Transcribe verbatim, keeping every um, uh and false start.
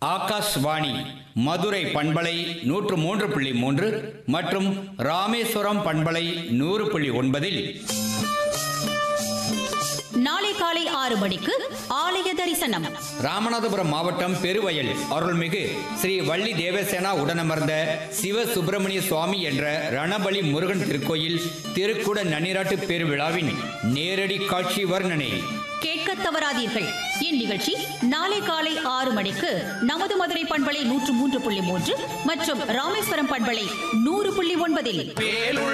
ஆகாஷ்வாணி மதுரை பண்பலை நூற்று மூன்று புள்ளி மூன்று மற்றும் ராமேஸ்வரம் பண்பலை நூறு புள்ளி ஒன்பதில் நாளை காலை ஆறு மணிக்கு ஆலய தரிசனம். ராமநாதபுரம் மாவட்டம் பெருவயல் அருள்மிகு ஸ்ரீ வள்ளி தேவசேனா உடனமர்ந்த சிவ சுப்பிரமணிய சுவாமி என்ற ரணபலி முருகன் திருக்கோயில் திருக்குட நன்னிராட்டு பெருவிழாவின் நேரடி காட்சி வர்ணனை கேட்க தவறாதீர்கள். இந்நிகழ்ச்சி நாளை காலை ஆறு மணிக்கு நமது மதுரை பண்பலை நூற்று மூன்று புள்ளி மூன்று மற்றும் ராமேஸ்வரம் பண்பலை நூறு புள்ளி ஒன்பதில்